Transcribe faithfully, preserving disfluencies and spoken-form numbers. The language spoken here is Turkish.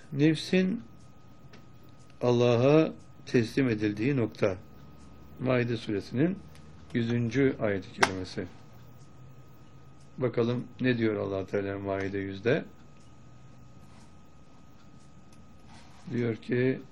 Nefsin Allah'a teslim edildiği nokta. Maide suresinin yüzüncü ayet-i kerimesi. Bakalım ne diyor Allah Teala Maide yüzde? Diyor ki